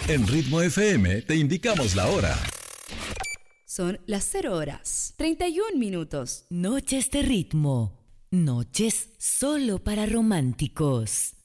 En Ritmo FM te indicamos la hora. Son las 0 horas, 31 minutos. Noches de ritmo. Noches solo para románticos.